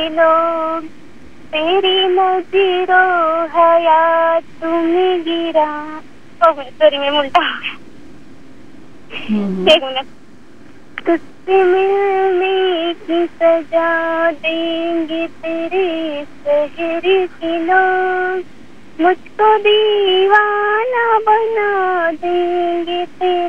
लोग तेरी नजरों हयात तुम्हें गिरा। सॉरी मैं उल्टा हो गया। एक मिनट। तुझसे मिलने की सजा देंगे तेरे शहर के लोग, मुझको दीवाना बना देंगे तेरे